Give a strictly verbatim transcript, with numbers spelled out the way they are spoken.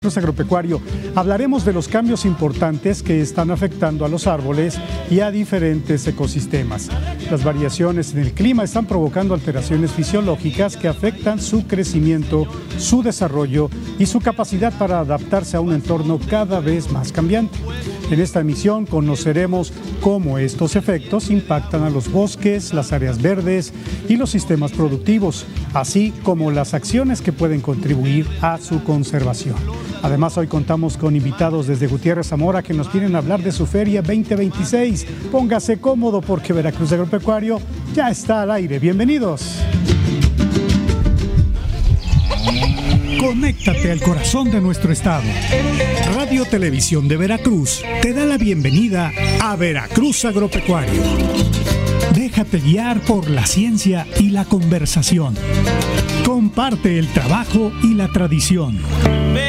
Agropecuario. Hablaremos de los cambios importantes que están afectando a los árboles y a diferentes ecosistemas. Las variaciones en el clima están provocando alteraciones fisiológicas que afectan su crecimiento, su desarrollo y su capacidad para adaptarse a un entorno cada vez más cambiante. En esta emisión conoceremos cómo estos efectos impactan a los bosques, las áreas verdes y los sistemas productivos, así como las acciones que pueden contribuir a su conservación. Además, hoy contamos con invitados desde Gutiérrez, Zamora, que nos vienen a hablar de su Feria veinte veintiséis. Póngase cómodo porque Veracruz Agropecuario ya está al aire. Bienvenidos. Conéctate al corazón de nuestro estado. Radio Televisión de Veracruz te da la bienvenida a Veracruz Agropecuario. Déjate guiar por la ciencia y la conversación. Comparte el trabajo y la tradición.